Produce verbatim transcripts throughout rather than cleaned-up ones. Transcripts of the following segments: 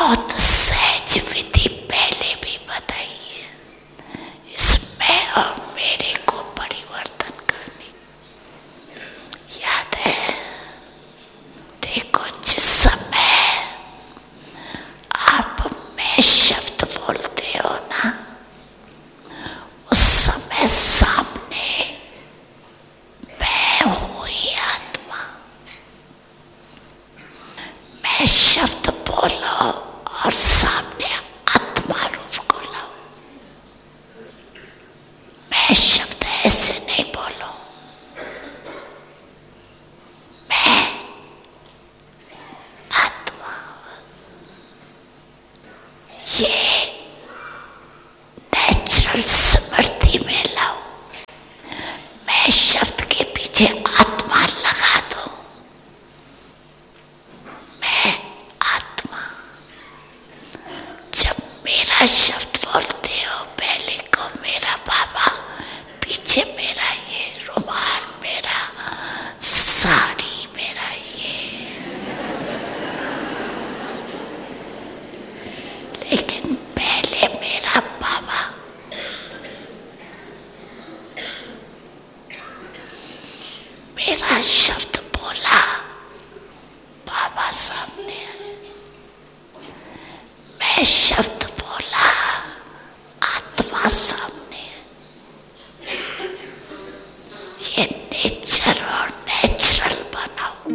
बहुत सहज विधि पहले भी बताई है इसमें और मेरे को परिवर्तन करने। याद है, देखो जिस समय आप मैं शब्द बोलते हो ना, उस समय सामने मैं हूँ ही आत्मा। मैं शब्द बोलो और सामने आत्मा रूप को लाओ। मैं शब्द ऐसे नहीं बोलो, मैं आत्मा। ये नेचुरल स्मृति में लाओ। मैं शब्द के पीछे आत्मा लगा दो। मैं आत्मा। जब मेरा शब्द बोलते हो, पहले को मेरा बाबा, पीछे मेरा ये रुमाल, मेरा साड़ी, मेरा ये, लेकिन पहले मेरा बाबा। मेरा शब्द बोला, बाबा सामने आए। मैं शब्द बोला, आत्मा सामने है। ये नेचर और नेचुरल बनाओ।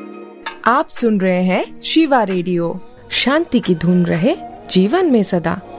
आप सुन रहे हैं शिवा रेडियो। शांति की धुन रहे जीवन में सदा।